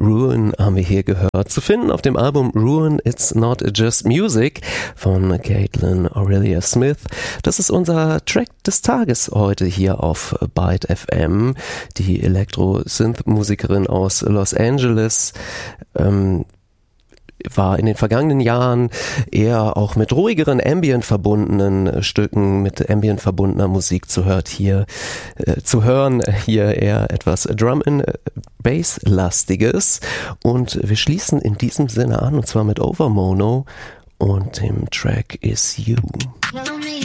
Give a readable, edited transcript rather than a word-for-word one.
Ruin haben wir hier gehört. Zu finden auf dem Album Ruin It's Not Just Music von Caitlin Aurelia Smith. Das ist unser Track des Tages heute hier auf Byte FM. Die Elektro-Synth-Musikerin aus Los Angeles war in den vergangenen Jahren eher auch mit ruhigeren Ambient verbundenen Stücken, mit Ambient verbundener Musik zu hören. Hier eher etwas Drum and Bass lastiges, und wir schließen in diesem Sinne an, und zwar mit Overmono und dem Track Is You.